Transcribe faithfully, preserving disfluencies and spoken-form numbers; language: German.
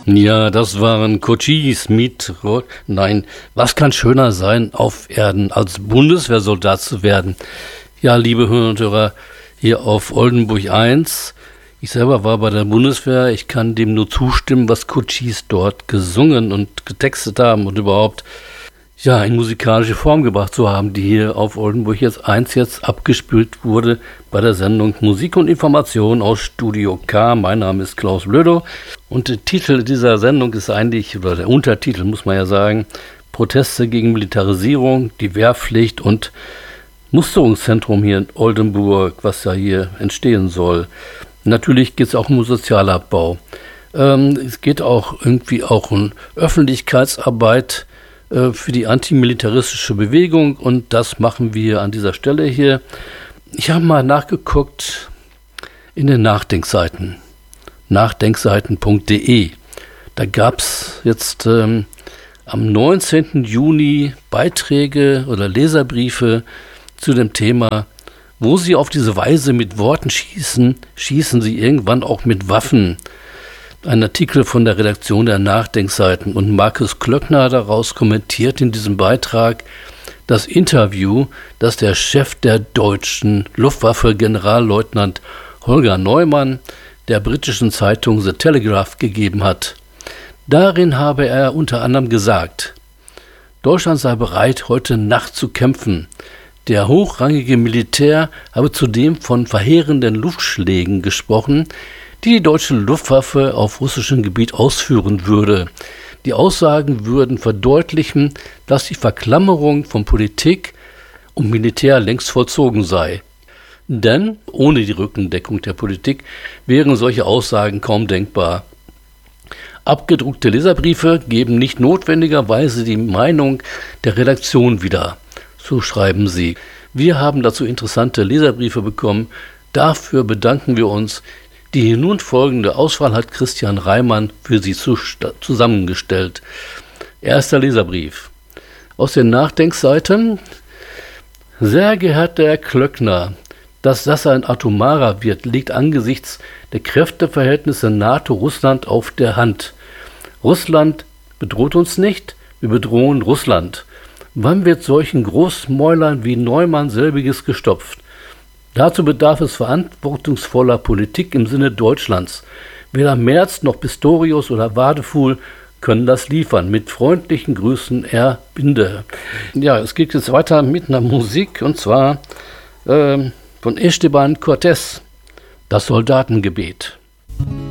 Ja, das waren Cochise mit, nein, was kann schöner sein auf Erden, als Bundeswehrsoldat zu werden? Ja, liebe Hörer und Hörer, hier auf Oldenburg eins. Ich selber war bei der Bundeswehr, ich kann dem nur zustimmen, was Cochise dort gesungen und getextet haben und überhaupt ja in musikalische Form gebracht zu haben, die hier auf Oldenburg jetzt eins jetzt abgespielt wurde bei der Sendung Musik und Information aus Studio K. Mein Name ist Klaus Blödo und der Titel dieser Sendung ist eigentlich, oder der Untertitel muss man ja sagen, Proteste gegen Militarisierung, die Wehrpflicht und Musterungszentrum hier in Oldenburg, was ja hier entstehen soll. Natürlich geht es auch um Sozialabbau. Ähm, es geht auch irgendwie auch um Öffentlichkeitsarbeit äh, für die antimilitaristische Bewegung und das machen wir an dieser Stelle hier. Ich habe mal nachgeguckt in den Nachdenkseiten, nachdenkseiten punkt de. Da gab es jetzt ähm, am neunzehnten Juni Beiträge oder Leserbriefe zu dem Thema, wo sie auf diese Weise mit Worten schießen, schießen sie irgendwann auch mit Waffen. Ein Artikel von der Redaktion der Nachdenkseiten und Markus Klöckner daraus kommentiert in diesem Beitrag das Interview, das der Chef der deutschen Luftwaffe, Generalleutnant Holger Neumann, der britischen Zeitung The Telegraph gegeben hat. Darin habe er unter anderem gesagt, Deutschland sei bereit, heute Nacht zu kämpfen. Der hochrangige Militär habe zudem von verheerenden Luftschlägen gesprochen, die die deutsche Luftwaffe auf russischem Gebiet ausführen würde. Die Aussagen würden verdeutlichen, dass die Verklammerung von Politik und Militär längst vollzogen sei. Denn ohne die Rückendeckung der Politik wären solche Aussagen kaum denkbar. Abgedruckte Leserbriefe geben nicht notwendigerweise die Meinung der Redaktion wieder. So schreiben sie. Wir haben dazu interessante Leserbriefe bekommen. Dafür bedanken wir uns. Die hier nun folgende Auswahl hat Christian Reimann für Sie zusammengestellt. Erster Leserbrief. Aus den Nachdenkseiten. Sehr geehrter Herr Klöckner, dass das ein atomarer wird, liegt angesichts der Kräfteverhältnisse NATO-Russland auf der Hand. Russland bedroht uns nicht, wir bedrohen Russland. Wann wird solchen Großmäulern wie Neumann selbiges gestopft? Dazu bedarf es verantwortungsvoller Politik im Sinne Deutschlands. Weder Merz noch Pistorius oder Wadefuhl können das liefern. Mit freundlichen Grüßen, R. Binde. Ja, es geht jetzt weiter mit einer Musik und zwar äh, von Esteban Cortés, das Soldatengebet.